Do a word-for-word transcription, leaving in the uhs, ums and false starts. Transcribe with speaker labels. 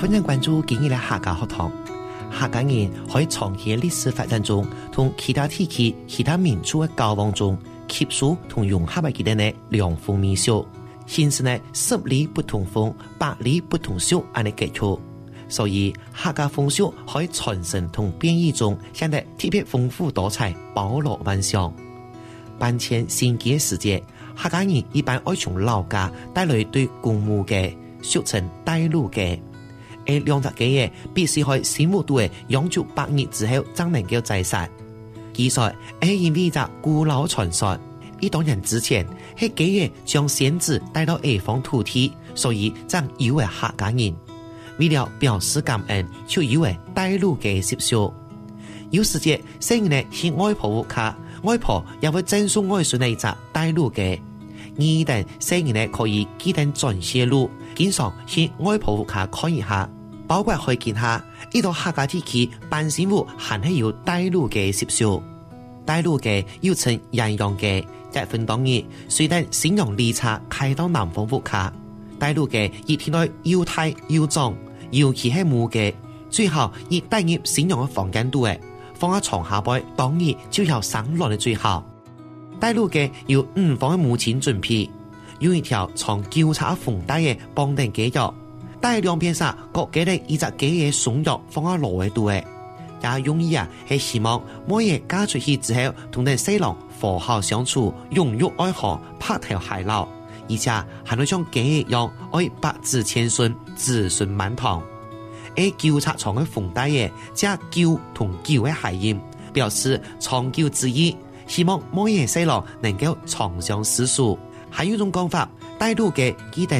Speaker 1: 歡迎關注今日嘅客家學堂。客家人喺長期嘅歷史發展中，同其他地區、其他民族嘅交往中，吸收同融合嘅佢哋嘅良風美俗，形成呢十里不同風、百里不同俗咁嘅結構。所以客家風俗喺傳承同變異中，顯得特別豐富多彩、包羅萬象。搬遷新居嘅時節，客家人一般愛從老家帶來對公墓嘅俗稱帶路嘅。而兩隻雞嘅必須喺新墓度嘅養足百年之後，才能夠祭祀。據說係因為一隻古老傳說，一多年之前係雞嘅將先子帶到下方土地，所以才有嘅客家人為了表示感恩，就有嘅帶路嘅習俗。有時節，新人呢去外婆屋企，外婆也會贈送外孫嘅一隻帶路嘅。二等新人呢可以記得轉些路，經常去外婆屋企看一下。包括去見下呢度客家地區辦新婦還係有帶路嘅習俗。帶路嘅又稱人陽嘅，一分當日雖然新娘離車開到男方屋企，帶路嘅一天內又大又壯，尤其係母嘅，最後以帶入新娘嘅房間度嘅，放喺床下背，當日就要生卵嘅最好。帶路嘅由五方嘅母親準備，用一條長糾察縫帶嘅綁定雞肉。帶兩邊上各幾粒一隻雞嘅鬆肉放喺爐嘅度嘅，也用意啊係希望每日嫁出去之後同啲細郎和好相處，融入愛河，拍頭偕老，而且還會像雞一樣愛百子千孫，子孫滿堂。而糾察床嘅縫帶嘅加糾同糾嘅諧音，表示長久之意，希望每日細郎能夠長相廝守。還有一種講法，帶路嘅記得